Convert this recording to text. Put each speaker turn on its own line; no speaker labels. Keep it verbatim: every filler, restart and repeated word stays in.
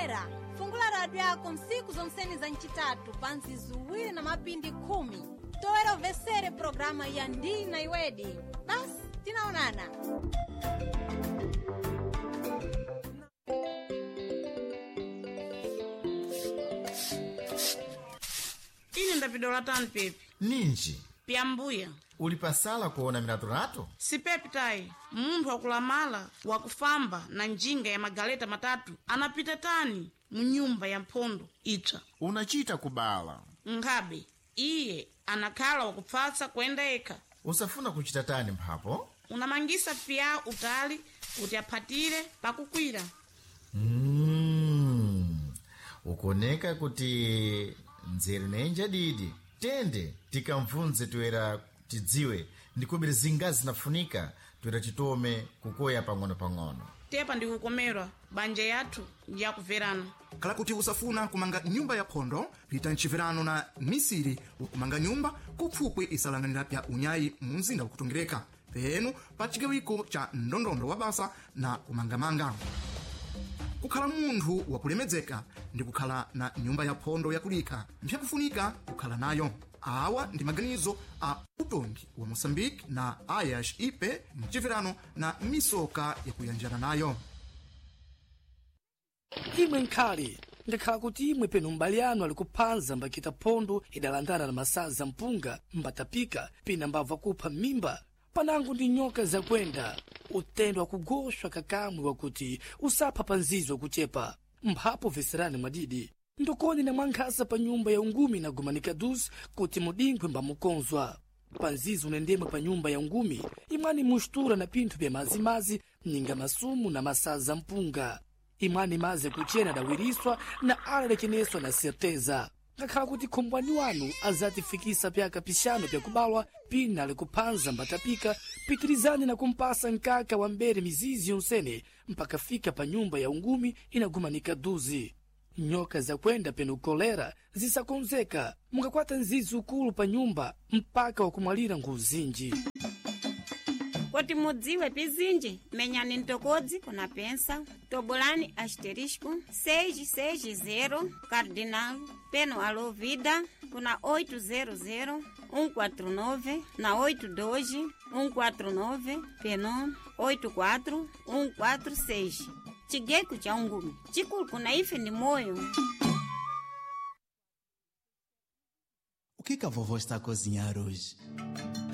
Omvera, fungula radio yako msiku zonseni za ncitatu pansi zuwiri na mapindi khumi. Toera uvesere programa ya Ndi na Iwedi. Basi, tinaonana.
Ine ndapidola tani Pepe.
Ninji.
Pyambuya.
Ulipasala kuona minatorato?
Si Pepe tayi. Munthu wakulamala, wakufamba na njinga ya magaleta matatu anapita tani munyumba ya mpondo itsha.
Unachita kubala.
Ngabe, iye anakhala wakupfatsa kwenda eka.
Usafuna kuchita tani mphapo?
Unamangisa pia utali kuti aphatire pakukwira.
Mm. Ukoneka kuti nzeri nenja didi. Tende tikamvunze tuera tidziwe ndikubiri zingazi zinafunika tuera titome kukoya pang'ono pang'ono.
Tepa ndikukomerwa banja yathu ya kuverana.
Kala kuti usafuna kumanga nyumba ya pondo, pita nchiverano na misiri ukumanga nyumba kupfupwe isalanganira pya unyayi munzinda ukutungireka. Penu pachigawiko cha ndondondo wa basa na kumangamanga. Kukhala munthu wakulemedzeka ndi kukhala na nyumba ya pondo yakulika mpyakufunika kukhala nayo. Awa ndi maganizo a utongi wa Mozambique na Ayash Ipe mchiverano na misoka yakuyanjana nayo.
Imwe nkhali ngakhala kuti imwe penu mbali anu ali kuphanza mbakita pondo idalandana na masaza mpunga mbatapika pina mbabva kupha mimba panango ndi nyoka zakwenda utendo wakugoshwa kakamwe wakuti usapha panzizwa kuchepa mphapo veserani mwadidi ndokoni na mwankhasa pa nyumba ya ungumi na gumanika duzi kuti mudingwe mbamukonzwa panzizi unendemwe pa nyumba ya ungumi imwani mushtura na pinthu pya mazimazi mninga masumu na masaza mpunga imwani maze kuchena dawiriswa na alalekeneswa na serteza ngakhala kuti khombwani wanu azatifikisa pyaka pishano pya kubalwa pina ali kuphanza mbatapika pitirizani na kumpasa nkaka wa mbere mizizi yonsene mpaka fika pa nyumba ya ungumi inagumanika duzi nyoka zakwenda penu kolera zisakonzeka mungakwata nzizi ukulu pa nyumba mpaka wakumwalira nguzinji.
Kuti mudziwe pizinji menyani ntokodzi kuna pensa tobolani asterisco seis seis zero cardinal peno alo vida kuna oito zero zero um quatro nove na oito dois um quatro nove peno oito quatro um quatro seis. Chigeko cha ungumi chikulu kuna ife ni moyo.
O que que a vovó está a cozinhar hoje?